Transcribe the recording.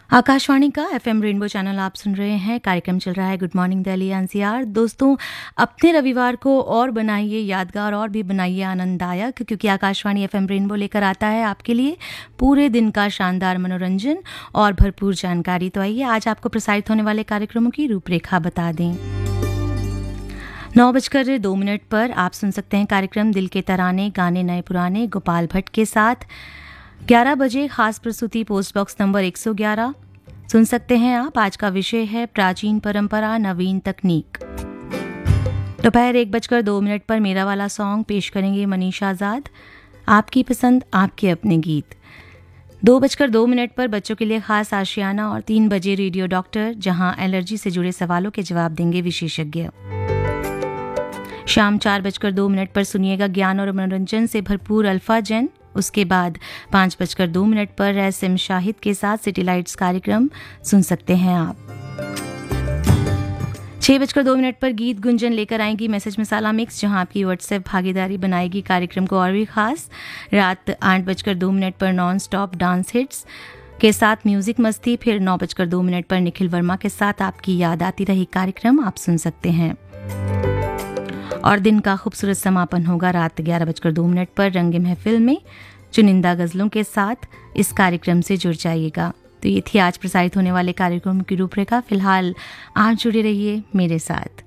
आकाशवाणी का FM rainbow channel आप सुन रहे हैं। कार्यक्रम चल रहा है गुड मॉर्निंग दिल्ली एनसीआर। दोस्तों, अपने रविवार को और बनाइए यादगार और भी बनाइए आनंददायक, क्योंकि आकाशवाणी एफएम रेनबो लेकर आता है आपके लिए पूरे दिन का शानदार मनोरंजन और भरपूर जानकारी। तो आइए आज आपको प्रसारित होने वाले कार्यक्रमों की रूपरेखा बता दें। 9:02 पर आप सुन सकते हैं कार्यक्रम दिल के तराने गाने नए पुराने गोपाल भट्ट के साथ। 11 बजे खास प्रस्तुति पोस्ट बॉक्स नंबर 111 सुन सकते हैं आप। आज का विषय है प्राचीन परंपरा नवीन तकनीक। दोपहर 1:02 पर मेरा वाला सॉन्ग पेश करेंगे मनीषा आजाद। आपकी पसंद आपके अपने गीत। 2:02 पर बच्चों के लिए खास आशियाना और 3 बजे रेडियो डॉक्टर, जहां एलर्जी से जुड़े सवालों के जवाब देंगे विशेषज्ञ। शाम 4:02 पर सुनिएगा ज्ञान और मनोरंजन से भरपूर अल्फा जैन। उसके बाद 5:02 पर एसएम शाहिद के साथ सिटी लाइट्स कार्यक्रम सुन सकते हैं आप। 6:02 पर गीत गुंजन लेकर आएंगी मैसेज मसाला मिक्स, जहां आपकी व्हाट्सएप भागीदारी बनाएगी कार्यक्रम को और भी खास। रात 8:02 पर नॉन स्टॉप डांस हिट्स के साथ म्यूजिक मस्ती। फिर 9:02 पर निखिल वर्मा के साथ आपकी याद आती रही कार्यक्रम आप सुन सकते हैं। और दिन का खूबसूरत समापन होगा रात 11:02 पर रंगे महफिल में चुनिंदा गजलों के साथ। इस कार्यक्रम से जुड़ जाइएगा। तो ये थी आज प्रसारित होने वाले कार्यक्रम की रूपरेखा। फिलहाल आज जुड़े रहिए मेरे साथ।